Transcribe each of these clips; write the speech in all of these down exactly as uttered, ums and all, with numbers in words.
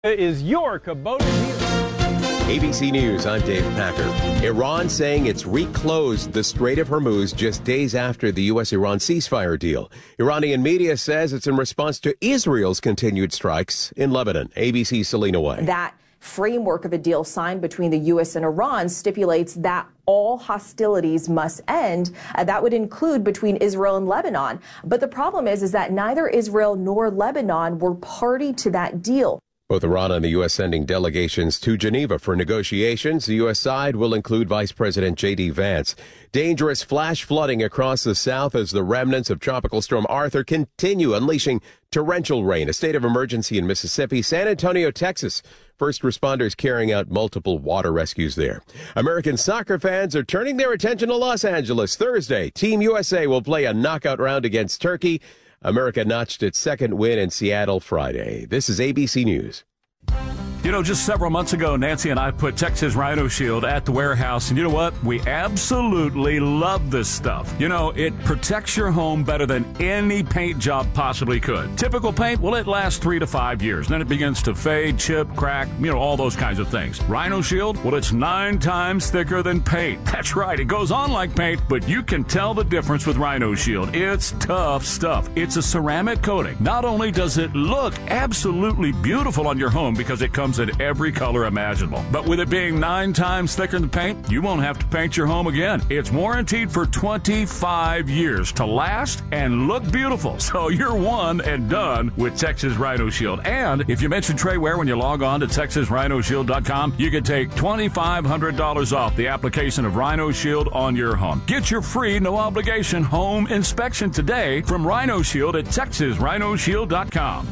Is your Kubota dealer. A B C News, I'm Dave Packer. Iran saying it's reclosed the Strait of Hormuz just days after the U S Iran ceasefire deal. Iranian media says it's in response to Israel's continued strikes in Lebanon. A B C's Selena Way. That framework of a deal signed between the U S and Iran stipulates that all hostilities must end. Uh, that would include between Israel and Lebanon. But the problem is, is that neither Israel nor Lebanon were party to that deal. Both Iran and the U S sending delegations to Geneva for negotiations. The U S side will include Vice President J D Vance. Dangerous flash flooding across the south as the remnants of Tropical Storm Arthur continue unleashing torrential rain. A state of emergency in Mississippi. San Antonio, Texas. First responders carrying out multiple water rescues there. American soccer fans are turning their attention to Los Angeles. Thursday, Team U S A will play a knockout round against Turkey. America notched its second win in Seattle Friday. This is A B C News. You know, just several months ago, Nancy and I put Texas Rhino Shield at the warehouse, and you know what? We absolutely love this stuff. You know, it protects your home better than any paint job possibly could. Typical paint, well, it lasts three to five years. Then it begins to fade, chip, crack, you know, all those kinds of things. Rhino Shield, well, it's nine times thicker than paint. That's right, it goes on like paint, but you can tell the difference with Rhino Shield. It's tough stuff. It's a ceramic coating. Not only does it look absolutely beautiful on your home because it comes in every color imaginable, but with it being nine times thicker than paint, you won't have to paint your home again. It's warranted for twenty-five years to last and look beautiful. So you're one and done with Texas Rhino Shield. And if you mention Trey Ware when you log on to Texas Rhino Shield dot com, you can take twenty-five hundred dollars off the application of Rhino Shield on your home. Get your free, no obligation home inspection today from Rhino Shield at Texas Rhino Shield dot com.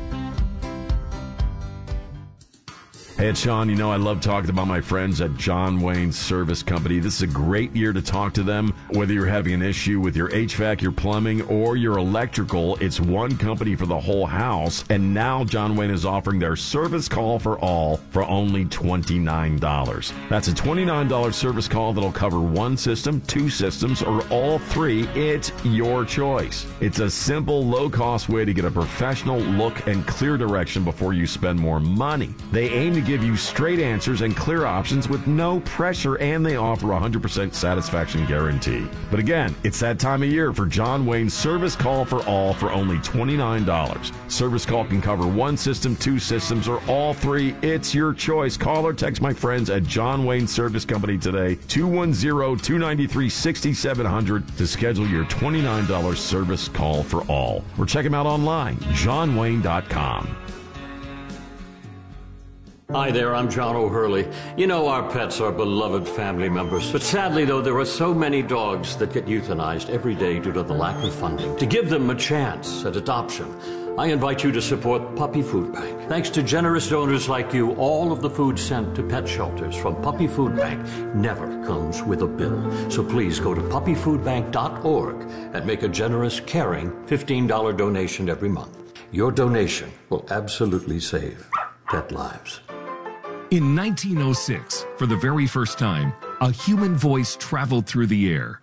Hey, it's Sean. You know, I love talking about my friends at John Wayne Service Company. This is a great year to talk to them. Whether you're having an issue with your H V A C, your plumbing, or your electrical, it's one company for the whole house. And now John Wayne is offering their service call for all for only twenty-nine dollars. That's a twenty-nine dollars service call that'll cover one system, two systems, or all three. It's your choice. It's a simple, low-cost way to get a professional look and clear direction before you spend more money. They aim to give you straight answers and clear options with no pressure, and they offer a one hundred percent satisfaction guarantee. But again, it's that time of year for John Wayne's Service Call for All for only twenty-nine dollars. Service call can cover one system, two systems, or all three. It's your choice. Call or text my friends at John Wayne Service Company today, two one zero, two nine three, six seven zero zero to schedule your twenty-nine dollars service call for all. Or check them out online, john wayne dot com. Hi there, I'm John O'Hurley. You know, our pets are beloved family members. But sadly, though, there are so many dogs that get euthanized every day due to the lack of funding. To give them a chance at adoption, I invite you to support Puppy Food Bank. Thanks to generous donors like you, all of the food sent to pet shelters from Puppy Food Bank never comes with a bill. So please go to puppy food bank dot org and make a generous, caring fifteen dollars donation every month. Your donation will absolutely save pet lives. In nineteen oh six, for the very first time, a human voice traveled through the air.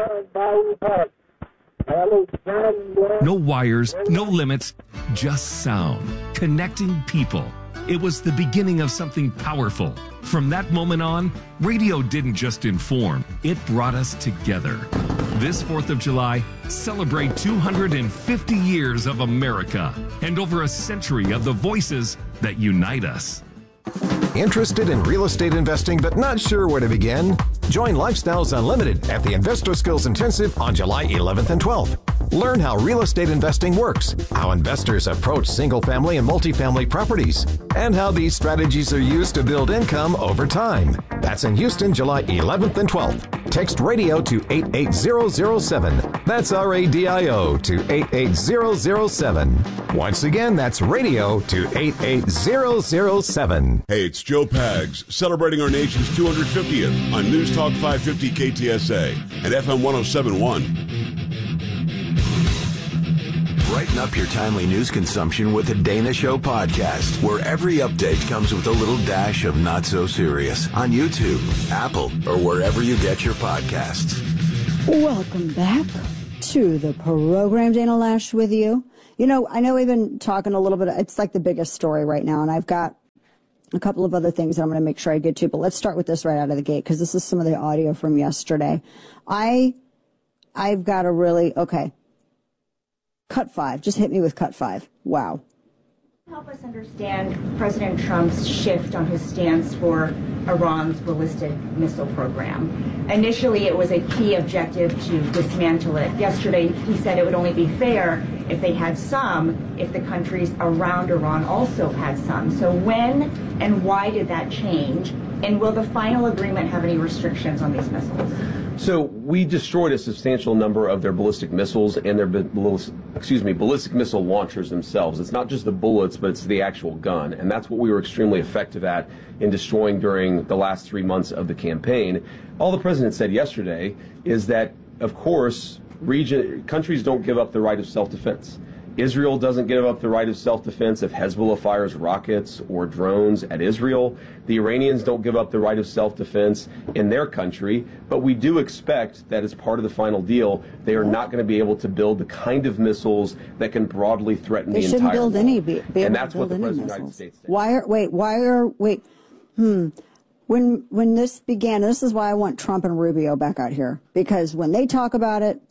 No wires, no limits, just sound, connecting people. It was the beginning of something powerful. From that moment on, radio didn't just inform, it brought us together. This fourth of July, celebrate two hundred fifty years of America and over a century of the voices that unite us. Interested in real estate investing but not sure where to begin? Join Lifestyles Unlimited at the Investor Skills Intensive on July eleventh and twelfth. Learn how real estate investing works, how investors approach single-family and multifamily properties, and how these strategies are used to build income over time. That's in Houston, July eleventh and twelfth. Text radio to eight eight zero zero seven. That's R A D I O to eight eight zero zero seven. Once again, that's radio to eight eight zero zero seven. Hey, it's Joe Pags, celebrating our nation's two hundred fiftieth on News Talk five fifty K T S A and F M one oh seven point one. Brighten up your timely news consumption with the Dana Show podcast, where every update comes with a little dash of not so serious on YouTube, Apple, or wherever you get your podcasts. Welcome back to the program. Dana Loesch with you. You know, I know we've been talking a little bit. It's like the biggest story right now, and I've got a couple of other things that I'm going to make sure I get to, but let's start with this right out of the gate because this is some of the audio from yesterday. I, I've got to really, okay. Cut five. Just hit me with cut five. Wow. Help us understand President Trump's shift on his stance for Iran's ballistic missile program. Initially, it was a key objective to dismantle it. Yesterday, he said it would only be fair if they had some, if the countries around Iran also had some. So when and why did that change? And will the final agreement have any restrictions on these missiles? So we destroyed a substantial number of their ballistic missiles and their ballistic, excuse me, ballistic missile launchers themselves. It's not just the bullets, but it's the actual gun. And that's what we were extremely effective at in destroying during the last three months of the campaign. All the president said yesterday is that, of course, region countries don't give up the right of self-defense. Israel doesn't give up the right of self-defense if Hezbollah fires rockets or drones at Israel. The Iranians don't give up the right of self-defense in their country. But we do expect that as part of the final deal, they are not going to be able to build the kind of missiles that can broadly threaten they the entire world. They shouldn't build any, be, be and that's what the President missiles. of the United States said. Why are, wait, why are, wait, hmm. When, when this began, this is why I want Trump and Rubio back out here. Because when they talk about it,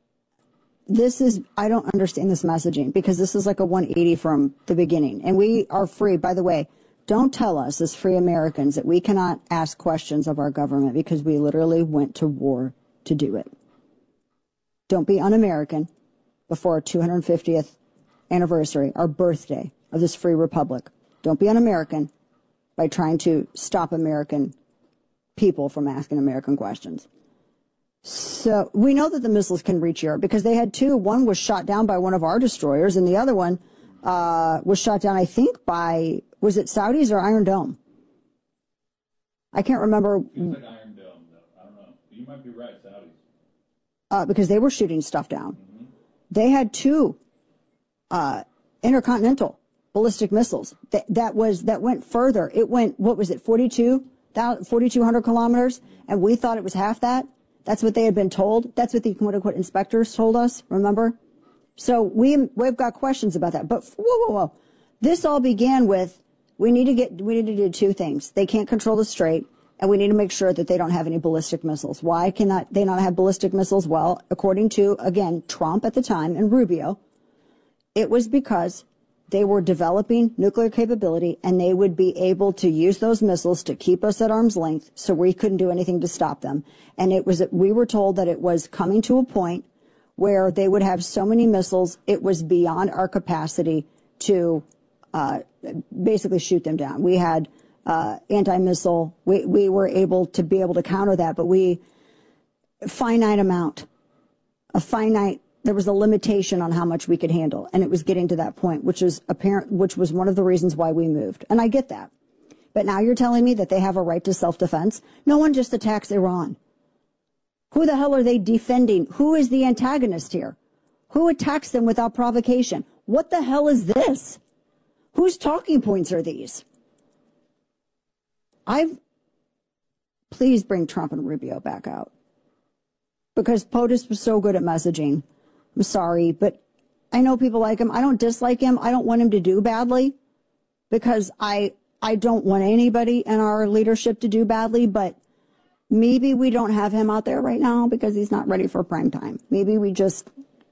this is, I don't understand this messaging because this is like a one eighty from the beginning. And we are free. By the way, don't tell us as free Americans that we cannot ask questions of our government because we literally went to war to do it. Don't be un-American before our two hundred fiftieth anniversary, our birthday of this free republic. Don't be un-American by trying to stop American people from asking American questions. So we know that the missiles can reach Europe because they had two. One was shot down by one of our destroyers, and the other one uh, was shot down, I think, by, was it Saudis or Iron Dome? I can't remember. It was like Iron Dome, though. I don't know. You might be right, Saudis. Uh, because they were shooting stuff down. Mm-hmm. They had two uh, intercontinental ballistic missiles. That, that was that went further. It went, what was it, forty-two hundred kilometers, and we thought it was half that. That's what they had been told. That's what the quote-unquote inspectors told us, remember? So we, we've got questions about that. But whoa, whoa, whoa. This all began with, we need to get, we need to do two things. They can't control the strait, and we need to make sure that they don't have any ballistic missiles. Why cannot they not have ballistic missiles? Well, according to, again, Trump at the time and Rubio, it was because they were developing nuclear capability, and they would be able to use those missiles to keep us at arm's length, so we couldn't do anything to stop them. And it was, we were told that it was coming to a point where they would have so many missiles, it was beyond our capacity to uh, basically shoot them down. We had uh, anti-missile. We, we were able to be able to counter that, but we, finite amount, a finite there was a limitation on how much we could handle, and it was getting to that point, which is apparent, which was one of the reasons why we moved. And I get that. But now you're telling me that they have a right to self-defense? No one just attacks Iran. Who the hell are they defending? Who is the antagonist here? Who attacks them without provocation? What the hell is this? Whose talking points are these? I've, please bring Trump and Rubio back out. Because POTUS was so good at messaging. I'm sorry, but I know people like him. I don't dislike him. I don't want him to do badly because I I don't want anybody in our leadership to do badly, but maybe we don't have him out there right now because he's not ready for prime time. Maybe we just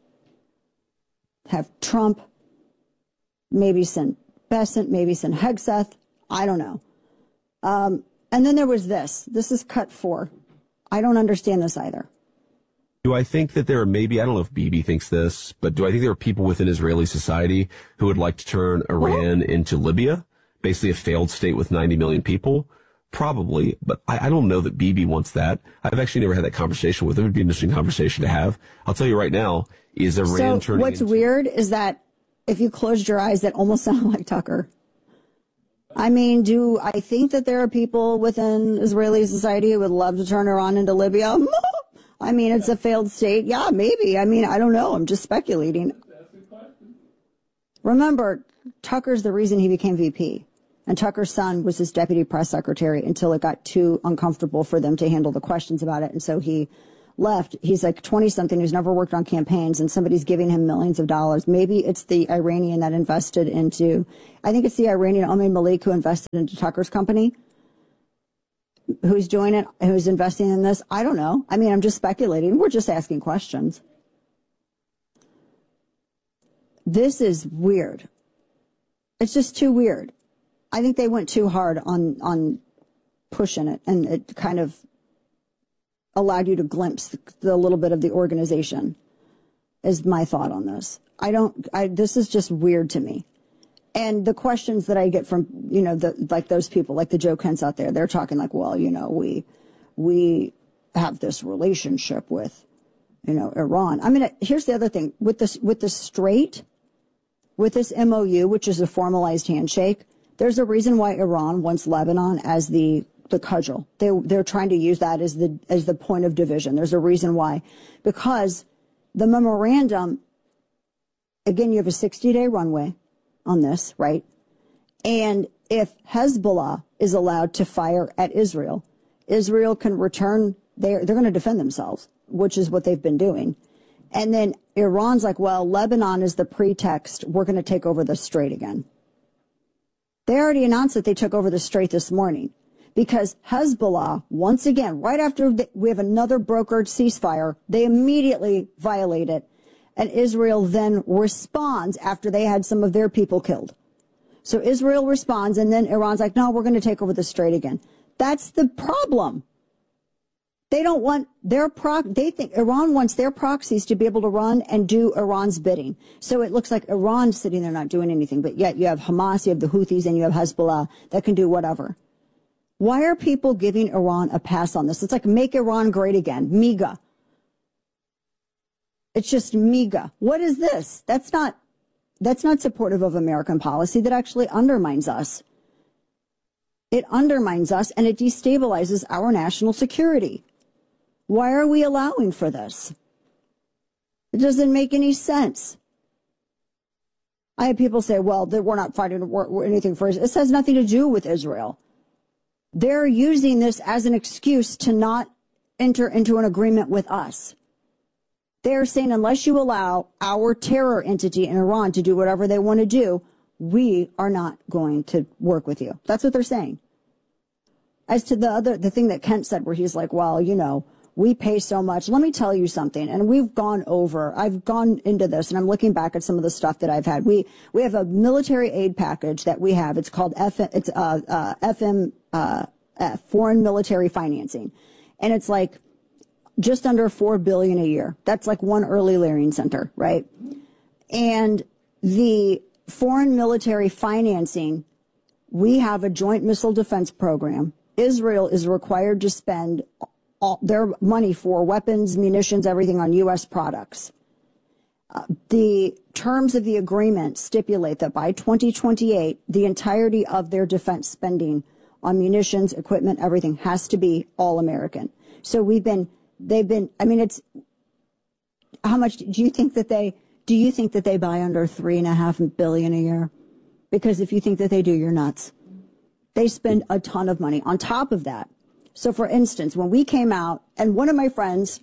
have Trump, maybe send Bessent, maybe send Hegseth. I don't know. Um, and then there was this. This is cut four. I don't understand this either. Do I think that there are maybe, I don't know if Bibi thinks this, but do I think there are people within Israeli society who would like to turn Iran into Libya, basically a failed state with ninety million people? Probably, but I, I don't know that Bibi wants that. I've actually never had that conversation with him. It would be an interesting conversation to have. I'll tell you right now, is Iran so turning what's into... weird is that if you closed your eyes, that almost sounded like Tucker. I mean, do I think that there are people within Israeli society who would love to turn Iran into Libya? I mean, it's a failed state. Yeah, maybe. I mean, I don't know. I'm just speculating. Remember, Tucker's the reason he became V P. And Tucker's son was his deputy press secretary until it got too uncomfortable for them to handle the questions about it. And so he left. He's like twenty something who's never worked on campaigns, and somebody's giving him millions of dollars. Maybe it's the Iranian that invested into, I think it's the Iranian Omain Malik who invested into Tucker's company. Who's doing it? Who's investing in this? I don't know. I mean, I'm just speculating. We're just asking questions. This is weird. It's just too weird. I think they went too hard on, on pushing it, and it kind of allowed you to glimpse the, the little bit of the organization, is my thought on this. I don't, I, this is just weird to me. And the questions that I get from, you know, the, like those people, like the Joe Kents out there, they're talking like, well, you know, we, we have this relationship with, you know, Iran. I mean, here's the other thing with this, with the Strait, with this M O U, which is a formalized handshake, there's a reason why Iran wants Lebanon as the, the cudgel. They, they're trying to use that as the, as the point of division. There's a reason why, because the memorandum, again, you have a sixty day runway on this, right? And if Hezbollah is allowed to fire at Israel, Israel can return, they're, they're going to defend themselves, which is what they've been doing. And then Iran's like, well, Lebanon is the pretext. We're going to take over the Strait again. They already announced that they took over the Strait this morning because Hezbollah, once again, right after we have another brokered ceasefire, they immediately violate it. And Israel then responds after they had some of their people killed. So Israel responds, and then Iran's like, no, we're going to take over the Strait again. That's the problem. They don't want their proc, they think Iran wants their proxies to be able to run and do Iran's bidding. So it looks like Iran's sitting there not doing anything, but yet you have Hamas, you have the Houthis, and you have Hezbollah that can do whatever. Why are people giving Iran a pass on this? It's like make Iran great again. MEGA. It's just MEGA. What is this? That's not, that's not supportive of American policy. That actually undermines us. It undermines us and it destabilizes our national security. Why are we allowing for this? It doesn't make any sense. I have people say, well, that we're not fighting or anything for Israel. This has nothing to do with Israel. They're using this as an excuse to not enter into an agreement with us. They're saying unless you allow our terror entity in Iran to do whatever they want to do, we are not going to work with you. That's what they're saying. As to the other, the thing that Kent said where he's like, well, you know, we pay so much. Let me tell you something. And we've gone over, I've gone into this and I'm looking back at some of the stuff that I've had. We, we have a military aid package that we have. It's called F, it's, uh, uh, F M, uh, F, Foreign Military Financing. And it's like, just under four billion dollars a year. That's like one early layering center, right? And the foreign military financing, we have a joint missile defense program. Israel is required to spend all their money for weapons, munitions, everything on U S products. Uh, the terms of the agreement stipulate that by twenty twenty-eight, the entirety of their defense spending on munitions, equipment, everything has to be all American. So we've been They've been, I mean, it's, how much do you think that they, do you think that they buy under three and a half billion a year? Because if you think that they do, you're nuts. They spend a ton of money on top of that. So for instance, when we came out and one of my friends,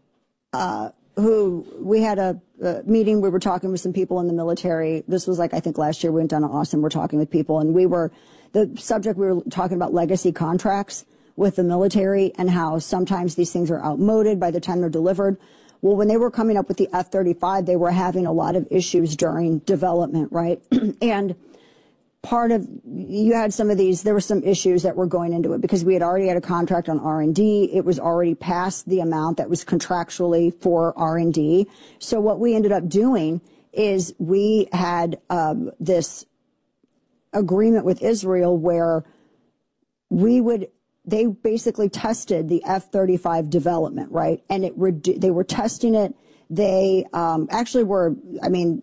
uh, who we had a, a meeting, we were talking with some people in the military. This was like, I think last year we went down to Austin, we're talking with people and we were, the subject we were talking about legacy contracts with the military and how sometimes these things are outmoded by the time they're delivered. Well, when they were coming up with the F thirty-five, they were having a lot of issues during development, right? And part of, you had some of these, there were some issues that were going into it because we had already had a contract on R and D. It was already past the amount that was contractually for R and D. So what we ended up doing is we had um, this agreement with Israel where we would, they basically tested the F thirty-five development, right? And it redu- they were testing it. They um, actually were, I mean,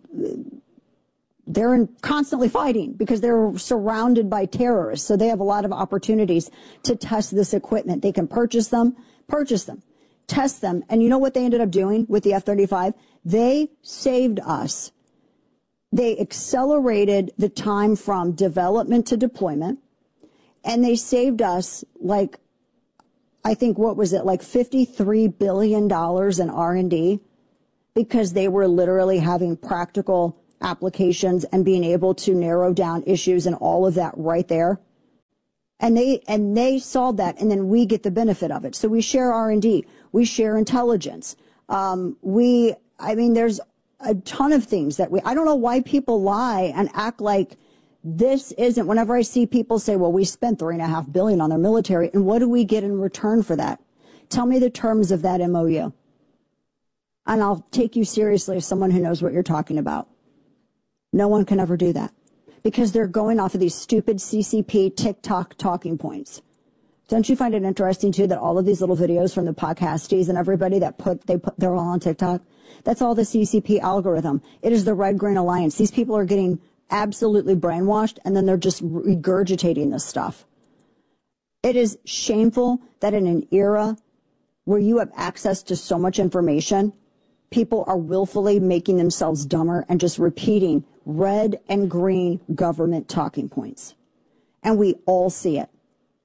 they're in constantly fighting because they're surrounded by terrorists. So they have a lot of opportunities to test this equipment. They can purchase them, purchase them, test them. And you know what they ended up doing with the F thirty-five? They saved us. They accelerated the time from development to deployment. And they saved us like I think, what was it, like fifty-three billion dollars in R and D because they were literally having practical applications and being able to narrow down issues and all of that right there. And they and they solved that, and then we get the benefit of it. So we share R and D. We share intelligence. Um, we, I mean, there's a ton of things that we, I don't know why people lie and act like this isn't, whenever I see people say, well, we spent three and a half billion on their military, and what do we get in return for that? Tell me the terms of that M O U. And I'll take you seriously as someone who knows what you're talking about. No one can ever do that because they're going off of these stupid C C P TikTok talking points. Don't you find it interesting too that all of these little videos from the podcasties and everybody that put, they put, they're all on TikTok? That's all the C C P algorithm. It is the Red Green Alliance. These people are getting absolutely brainwashed, and then they're just regurgitating this stuff. It is shameful that in an era where you have access to so much information, people are willfully making themselves dumber and just repeating red and green government talking points. And we all see it.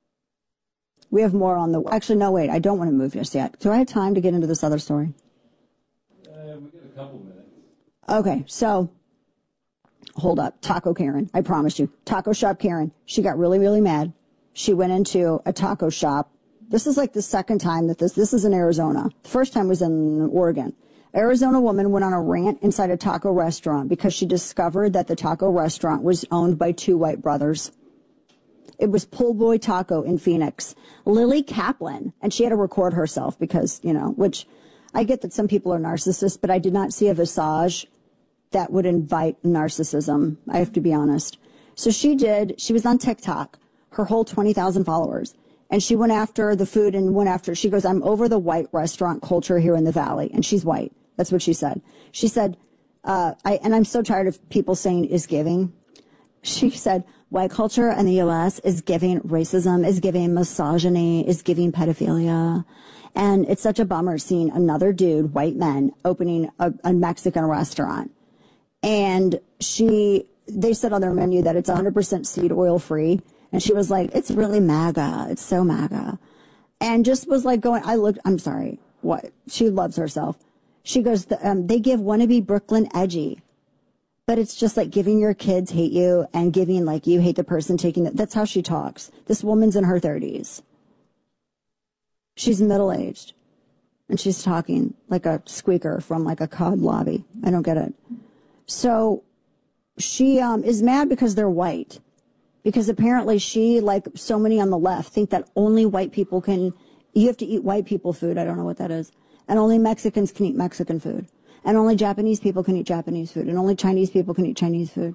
We have more on the... Actually, no, wait, I don't want to move just yet. Do I have time to get into this other story? Uh, we got a couple minutes. Okay, so... Hold up. Taco Karen. I promise you. Taco shop Karen. She got really, really mad. She went into a taco shop. This is like the second time that this, this is in Arizona. The first time was in Oregon. Arizona woman went on a rant inside a taco restaurant because she discovered that the taco restaurant was owned by two white brothers. It was Pull Boy Taco in Phoenix. Lily Kaplan. And she had to record herself because, you know, which I get that some people are narcissists, but I did not see a visage that would invite narcissism. I have to be honest. So she did, she was on TikTok, her whole twenty thousand followers. And she went after the food and went after, she goes, I'm over the white restaurant culture here in the Valley. And she's white. That's what she said. She said, uh, I, and I'm so tired of people saying is giving. She said, white culture in the U S is giving racism, is giving misogyny, is giving pedophilia. And it's such a bummer seeing another dude, white men, opening a, a Mexican restaurant. And she, they said on their menu that it's one hundred percent seed oil free. And she was like, it's really MAGA. It's so MAGA. And just was like going, I looked, I'm sorry, what? She loves herself. She goes, um, they give wannabe Brooklyn edgy. But it's just like giving your kids hate you and giving like you hate the person taking it. That's how she talks. This woman's in her thirties. She's middle-aged. And she's talking like a squeaker from like a C O D lobby. I don't get it. So she um, is mad because they're white. Because apparently she, like so many on the left, think that only white people can, you have to eat white people food. I don't know what that is. And only Mexicans can eat Mexican food. And only Japanese people can eat Japanese food. And only Chinese people can eat Chinese food.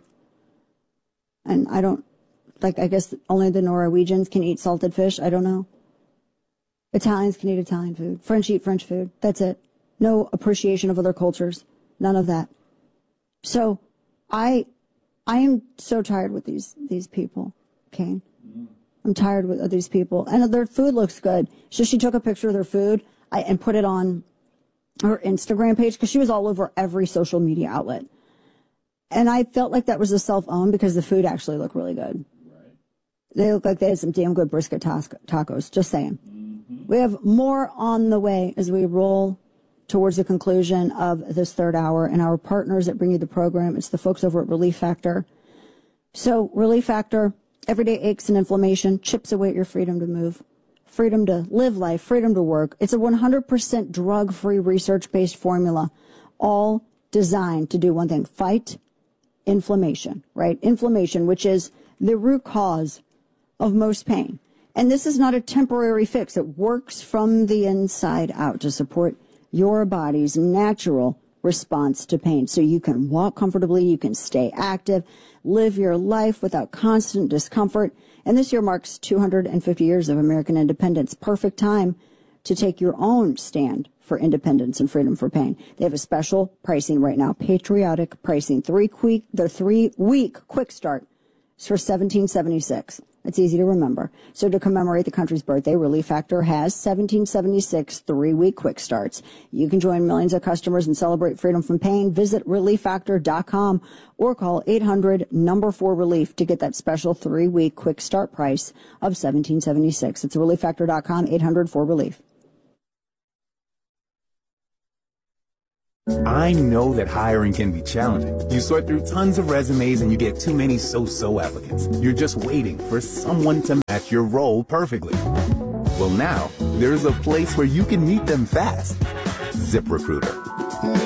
And I don't, like, I guess only the Norwegians can eat salted fish. I don't know. Italians can eat Italian food. French eat French food. That's it. No appreciation of other cultures. None of that. So I, I am so tired with these, these people, Kane. I'm tired with, of these people. And their food looks good. So she took a picture of their food I, and put it on her Instagram page because she was all over every social media outlet. And I felt like that was a self-own because the food actually looked really good. Right. They look like they had some damn good brisket tacos. Just saying. Mm-hmm. We have more on the way as we roll towards the conclusion of this third hour, and our partners that bring you the program, it's the folks over at Relief Factor. So Relief Factor, everyday aches and inflammation, chips away at your freedom to move, freedom to live life, freedom to work. It's a one hundred percent drug-free, research-based formula, all designed to do one thing, fight inflammation, right? Inflammation, which is the root cause of most pain. And this is not a temporary fix. It works from the inside out to support your body's natural response to pain. So you can walk comfortably, you can stay active, live your life without constant discomfort. And this year marks two hundred fifty years of American independence. Perfect time to take your own stand for independence and freedom for pain. They have a special pricing right now, patriotic pricing, three quick, the three week quick start is for seventeen seventy-six. It's easy to remember. So to commemorate the country's birthday, Relief Factor has seventeen seventy-six three-week quick starts. You can join millions of customers and celebrate freedom from pain. Visit relief factor dot com or call eight hundred number four relief to get that special three-week quick start price of seventeen seventy-six. It's relief factor dot com, eight hundred four relief. I know that hiring can be challenging. You sort through tons of resumes and you get too many so-so applicants. You're just waiting for someone to match your role perfectly. Well, now there's a place where you can meet them fast. ZipRecruiter.